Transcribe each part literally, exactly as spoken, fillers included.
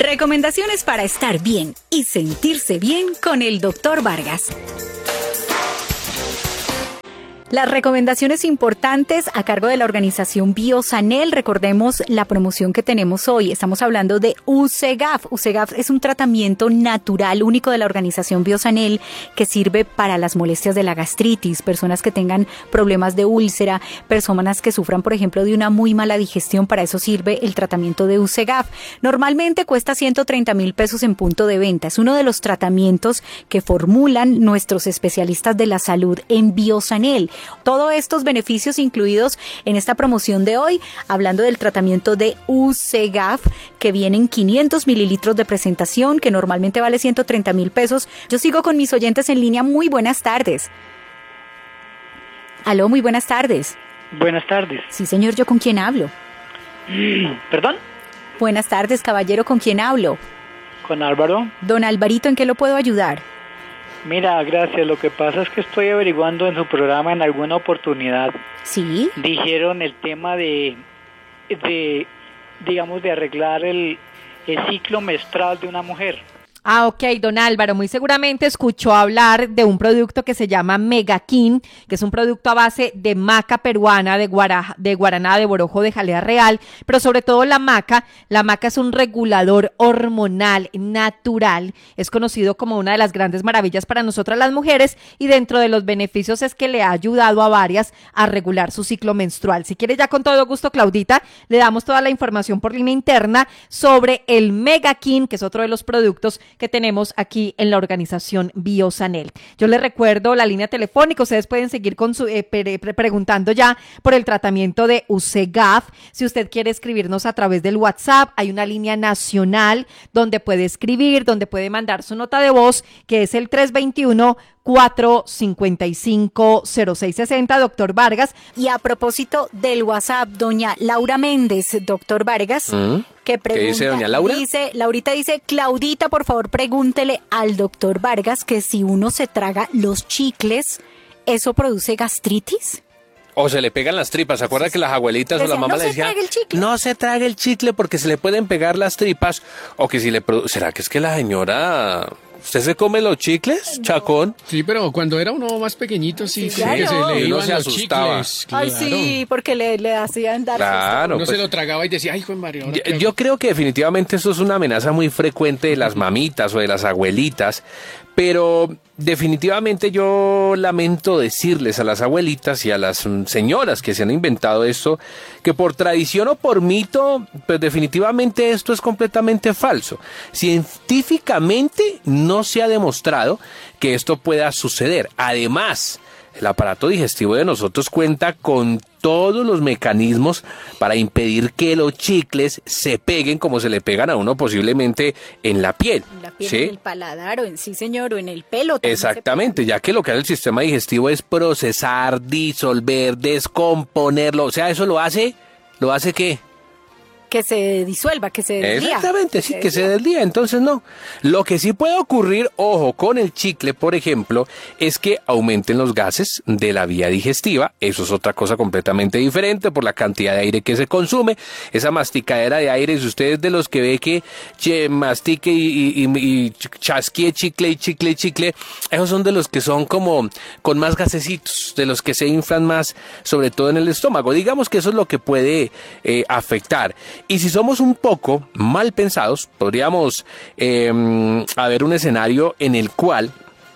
Recomendaciones para estar bien y sentirse bien con el doctor Vargas. Las recomendaciones importantes a cargo de la organización Biosanel. Recordemos la promoción que tenemos hoy. Estamos hablando de Usegaf. Usegaf es un tratamiento natural único de la organización Biosanel que sirve para las molestias de la gastritis, personas que tengan problemas de úlcera, personas que sufran, por ejemplo, de una muy mala digestión. Para eso sirve el tratamiento de Usegaf. Normalmente cuesta ciento treinta mil pesos en punto de venta. Es uno de los tratamientos que formulan nuestros especialistas de la salud en Biosanel. Todos estos beneficios incluidos en esta promoción de hoy, hablando del tratamiento de Usegaf, que vienen quinientos mililitros de presentación, que normalmente vale ciento treinta mil pesos. Yo sigo con mis oyentes en línea. Muy buenas tardes. Aló, muy buenas tardes. Buenas tardes. Sí, señor, ¿yo con quién hablo? ¿Perdón? Buenas tardes, caballero, ¿con quién hablo? Con Álvaro. Don Alvarito, ¿en qué lo puedo ayudar? Mira, gracias. Lo que pasa es que estoy averiguando en su programa en alguna oportunidad. Sí. Dijeron el tema de, de digamos, de arreglar el, el ciclo menstrual de una mujer. Ah, ok, don Álvaro, muy seguramente escuchó hablar de un producto que se llama Megakin, que es un producto a base de maca peruana, de, guara, de guaraná, de borojo, de jalea real, pero sobre todo la maca. La maca es un regulador hormonal natural, es conocido como una de las grandes maravillas para nosotras las mujeres y dentro de los beneficios es que le ha ayudado a varias a regular su ciclo menstrual. Si quiere ya con todo gusto, Claudita, le damos toda la información por línea interna sobre el Megakin, que es otro de los productos que tenemos aquí en la organización Biosanel. Yo les recuerdo la línea telefónica, ustedes pueden seguir con su, eh, pre, pre, preguntando ya por el tratamiento de Usegaf. Si usted quiere escribirnos a través del WhatsApp, hay una línea nacional donde puede escribir, donde puede mandar su nota de voz, que es el tres dos uno, cuatro cinco cinco, cero seis seis cero, doctor Vargas. Y a propósito del WhatsApp, doña Laura Méndez, doctor Vargas, ¿Mm? que pregunta, ¿Qué dice doña Laura? Dice, Laurita dice, Claudita, por favor, pregúntele al doctor Vargas que si uno se traga los chicles, ¿eso produce gastritis? O se le pegan las tripas. ¿Se acuerda que las abuelitas Decía, o las mamás no le decían, el no se trague el chicle porque se le pueden pegar las tripas? O que si le produce... ¿Será que es que la señora... ¿Usted se come los chicles, Chacón? Sí, pero cuando era uno más pequeñito, sí, sí claro. que se le uno iban se los asustaba. chicles. Ay, Claro. sí, porque le, le hacían dar Claro. Uno pues, se lo tragaba y decía, ay, Juan Mario. Yo, yo creo que definitivamente eso es una amenaza muy frecuente de las mamitas o de las abuelitas, pero definitivamente yo lamento decirles a las abuelitas y a las señoras que se han inventado esto, que por tradición o por mito, pues definitivamente esto es completamente falso. Científicamente no se ha demostrado que esto pueda suceder. Además, el aparato digestivo de nosotros cuenta con todos los mecanismos para impedir que los chicles se peguen como se le pegan a uno posiblemente en la piel. En la piel, ¿sí? En el paladar, o en sí señor, o en el pelo. Exactamente, ya que lo que hace el sistema digestivo es procesar, disolver, descomponerlo. O sea, eso lo hace, ¿lo hace qué? Que se disuelva, que se desdía. Exactamente, sí, que se desdía. Entonces no. Lo que sí puede ocurrir, ojo, con el chicle, por ejemplo, es que aumenten los gases de la vía digestiva. Eso es otra cosa completamente diferente por la cantidad de aire que se consume. Esa masticadera de aire, si usted es de los que ve que che, mastique y, y, y chasquee chicle y chicle y chicle, esos son de los que son como con más gasecitos, de los que se inflan más, sobre todo en el estómago. Digamos que eso es lo que puede eh, afectar. Y si somos un poco mal pensados, podríamos eh, haber un escenario en el cual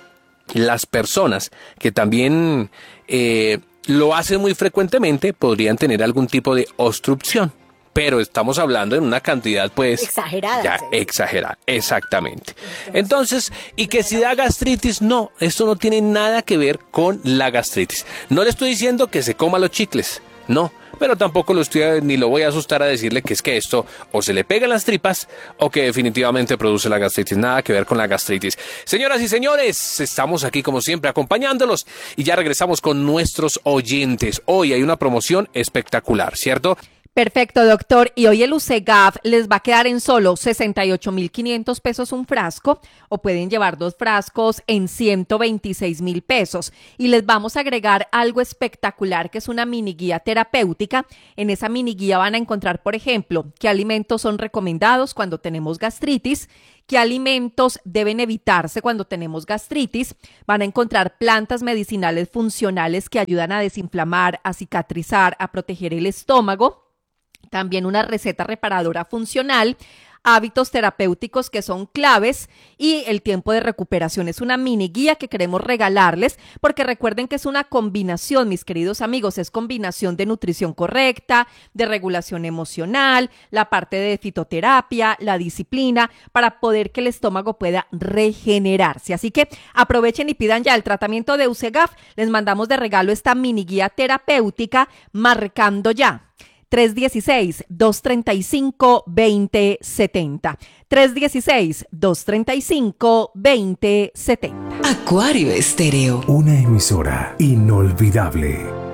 las personas que también eh, lo hacen muy frecuentemente podrían tener algún tipo de obstrucción. Pero estamos hablando en una cantidad, pues... Exagerada. Ya, ¿sí? exagerada, exactamente. Entonces, y que si da gastritis, no, esto no tiene nada que ver con la gastritis. No le estoy diciendo que se coma los chicles, no. Pero tampoco lo estoy, ni lo voy a asustar a decirle que es que esto o se le pega en las tripas o que definitivamente produce la gastritis. Nada que ver con la gastritis. Señoras y señores, estamos aquí como siempre acompañándolos y ya regresamos con nuestros oyentes. Hoy hay una promoción espectacular, ¿cierto? Perfecto, doctor. Y hoy el Usegaf les va a quedar en solo sesenta y ocho mil quinientos pesos un frasco, o pueden llevar dos frascos en ciento veintiséis mil pesos. Y les vamos a agregar algo espectacular, que es una mini guía terapéutica. En esa mini guía van a encontrar, por ejemplo, qué alimentos son recomendados cuando tenemos gastritis, qué alimentos deben evitarse cuando tenemos gastritis. Van a encontrar plantas medicinales funcionales que ayudan a desinflamar, a cicatrizar, a proteger el estómago. También una receta reparadora funcional, hábitos terapéuticos que son claves y el tiempo de recuperación. Es una mini guía que queremos regalarles porque recuerden que es una combinación, mis queridos amigos, es combinación de nutrición correcta, de regulación emocional, la parte de fitoterapia, la disciplina, para poder que el estómago pueda regenerarse. Así que aprovechen y pidan ya el tratamiento de Usegaf. Les mandamos de regalo esta mini guía terapéutica marcando ya tres uno seis, dos tres cinco, dos cero siete cero. tres uno seis, dos tres cinco, dos cero siete cero. Acuario Estéreo. Una emisora inolvidable.